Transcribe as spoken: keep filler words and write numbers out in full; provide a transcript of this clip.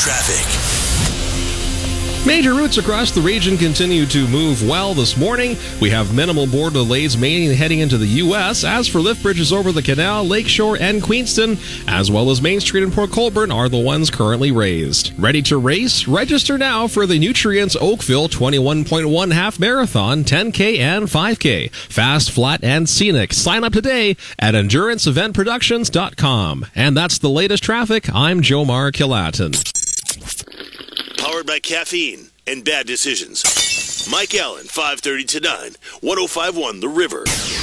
traffic. Major routes across the region continue to move well this morning. We have minimal board delays mainly heading into the U S As for lift bridges over the canal, Lakeshore, and Queenston, as well as Main Street and Port Colborne are the ones currently raised. Ready to race? Register now for the Nutrients Oakville twenty-one point one Half Marathon, ten K and five K. Fast, flat, and scenic. Sign up today at endurance event productions dot com. And that's the latest traffic. I'm Jomar Kilatin. Powered by caffeine and bad decisions. Mike Allen, five thirty to nine, one oh five point one The River.